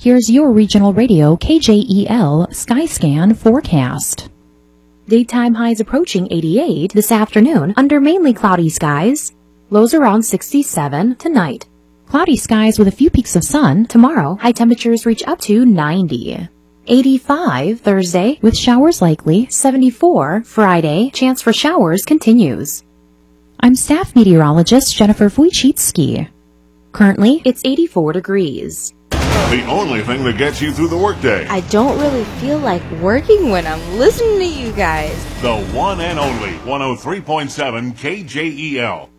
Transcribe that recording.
Here's your regional radio KJEL Skyscan forecast. Daytime highs approaching 88 this afternoon under mainly cloudy skies. Lows around 67 tonight. Cloudy skies with a few peaks of sun. Tomorrow, high temperatures reach up to 90. 85 Thursday with showers likely. 74 Friday. Chance for showers continues. I'm staff meteorologist Jennifer Wojcicki. Currently, it's 84 degrees. The only thing that gets you through the workday. I don't really feel like working when I'm listening to you guys. The one and only 103.7 KJEL.